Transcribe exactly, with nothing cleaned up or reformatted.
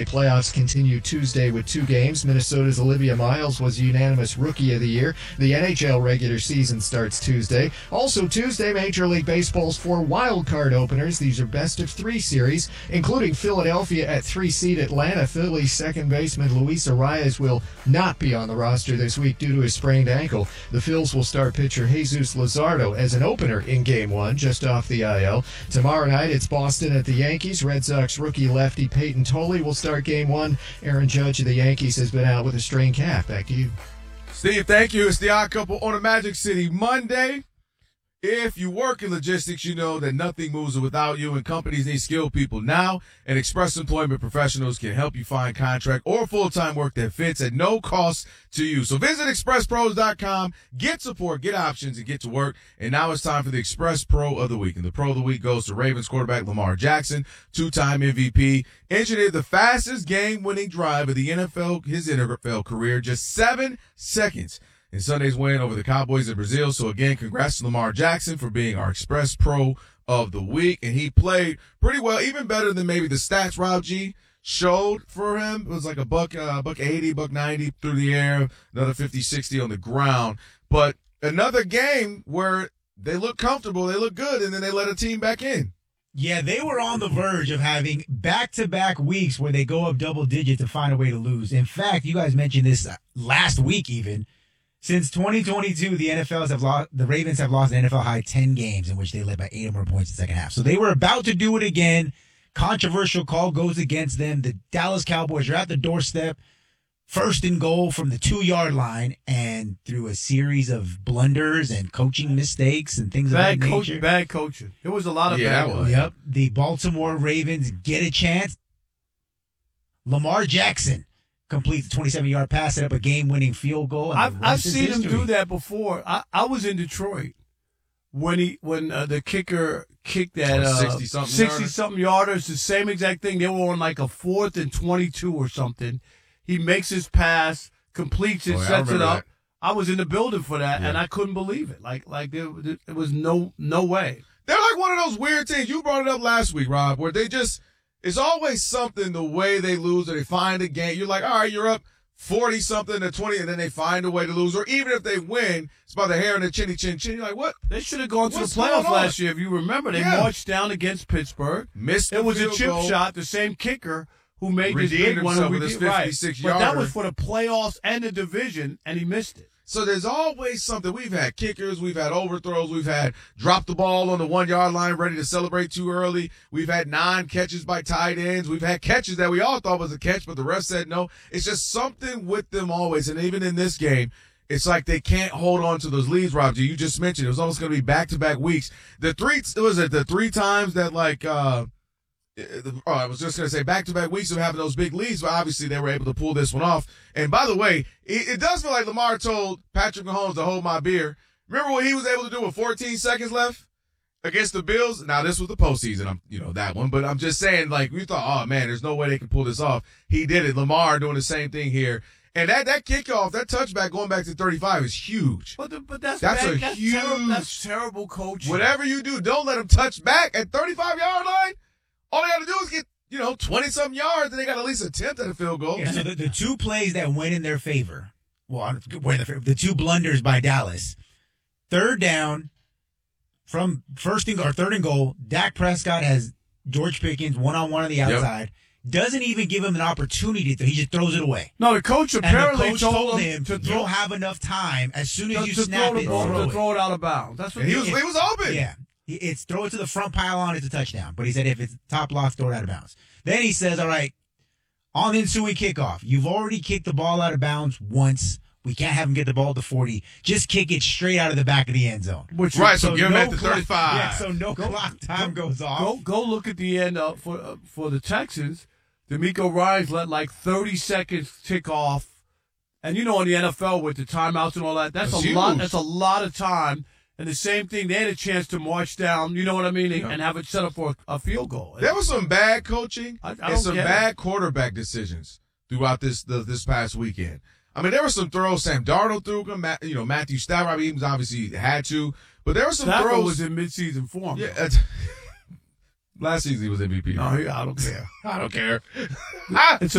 playoffs continue Tuesday with two games. Minnesota's Olivia Miles was unanimous Rookie of the Year. The N H L regular season starts Tuesday. Also Tuesday, Major League Baseball's four wild card openers. These are best of three series, including Philadelphia at three seed Atlanta. Phillies second baseman Luis Arias will not be on the roster this week due to his sprained ankle. The Phils will start pitcher Jesus Luzardo as an opener in Game one, just off the I L. Tomorrow night, it's Boston at the Yankees. Red Sox rookie lefty Peyton Tolley will start Game one. Aaron Judge of the Yankees has been out with a strained calf. Back to you. Steve, thank you. It's the Odd Couple on a Magic City Monday. If you work in logistics, you know that nothing moves without you, and companies need skilled people now, and Express Employment Professionals can help you find contract or full-time work that fits at no cost to you. So visit express pros dot com, get support, get options, and get to work. And now it's time for the Express Pro of the Week. And the Pro of the Week goes to Ravens quarterback Lamar Jackson, two-time M V P, engineered the fastest game-winning drive of the N F L, his N F L career, just seven seconds. In Sunday's win over the Cowboys in Brazil. So, again, congrats to Lamar Jackson for being our Express Pro of the Week. And he played pretty well, even better than maybe the stats Rob G showed for him. It was like a buck, uh, buck eighty, buck ninety through the air, another fifty, sixty on the ground. But another game where they look comfortable, they look good, and then they let a team back in. Yeah, they were on the verge of having back-to-back weeks where they go up double digit to find a way to lose. In fact, you guys mentioned this last week even. Since twenty twenty-two, the N F L's have lost, the Ravens have lost an N F L high ten games in which they led by eight or more points in the second half. So they were about to do it again. Controversial call goes against them. The Dallas Cowboys are at the doorstep, first and goal from the two-yard line, and through a series of blunders and coaching mistakes and things bad of that coach, nature. Bad coaching. It was a lot of yeah, bad was. ones. Yep. The Baltimore Ravens get a chance. Lamar Jackson completes a twenty-seven-yard pass, set up a game-winning field goal. And I've, the I've rest is seen him history. do that before. I, I was in Detroit when he when uh, the kicker kicked that uh, sixty-something sixty-something yarders. The same exact thing. They were on like a fourth and twenty-two or something. He makes his pass, completes it, Oh, yeah, I sets it remember up. that. I was in the building for that, Yeah. and I couldn't believe it. Like like there, there was no no way. They're like one of those weird teams. You brought it up last week, Rob, where they just, it's always something the way they lose or they find a game. You're like, all right, you're up forty-something to twenty, and then they find a way to lose. Or even if they win, it's by the hair and the chinny chin chin. You're like, what? They should have gone to What's the playoffs going on? last year. If you remember, they Yeah. marched down against Pittsburgh. Missed the It was a field chip goal. shot, the same kicker who made this Redeemed big one. himself who with his redeemed- right. fifty-six But that yarder. was for the playoffs and the division, and he missed it. So there's always something. We've had kickers, we've had overthrows, we've had drop the ball on the one-yard line ready to celebrate too early. We've had nine catches by tight ends. We've had catches that we all thought was a catch, but the rest said no. It's just something with them always. And even in this game, it's like they can't hold on to those leads, Rob. You just mentioned it was almost going to be back-to-back weeks. The three, was it the three times that like, uh, Oh, I was just going to say back-to-back weeks of having those big leads, but obviously they were able to pull this one off. And by the way, it, it does feel like Lamar told Patrick Mahomes to hold my beer. Remember what he was able to do with fourteen seconds left against the Bills? Now, this was the postseason, I'm, you know, that one. But I'm just saying, like, we thought, oh, man, there's no way they can pull this off. He did it. Lamar doing the same thing here. And that, that kickoff, that touchback going back to thirty-five is huge. But the, but that's That's bad, a that's huge- Terrible, that's terrible coaching. Whatever you do, don't let him touch back at thirty-five-yard line. All they got to do is get, you know, twenty-something yards, and they got to at least attempt at a field goal. Yeah, so the, the two plays that went in their favor, well, went in their favor, the two blunders by Dallas, third down from first and or third and goal, Dak Prescott has George Pickens one-on-one on the outside, doesn't even give him an opportunity to, he just throws it away. No, the coach And apparently the coach told, told him him, to you throw, don't have enough time. As soon as to, you to snap throw it, the ball, throw to it. throw it out of bounds. That's what And he was, he was open. Yeah. It's throw it to the front pylon, it's a touchdown. But he said if it's top lock, throw it out of bounds. Then he says, all right, on the ensuing kickoff, you've already kicked the ball out of bounds once. We can't have him get the ball to forty. Just kick it straight out of the back of the end zone. Which Right, so, give him no at the clock- thirty-five. Yeah, so no clock time goes off. Go, go look at the end uh, for uh, for the Texans. D'Amico Ryans let like thirty seconds tick off, and you know in the N F L with the timeouts and all that, that's, That's a huge. lot. That's a lot of time. And the same thing, they had a chance to march down. You know what I mean, and, Yeah. and have it set up for a, a field goal. There was some bad coaching I- I and don't some get it. bad quarterback decisions throughout this the, this past weekend. I mean, there were some throws Sam Darnold threw, Matt, you know, Matthew Stafford. I mean, he was obviously had to, but there were some Stafford throws. was in midseason form. Yeah, uh, last season he was M V P. No, he, I don't care. I don't care. It's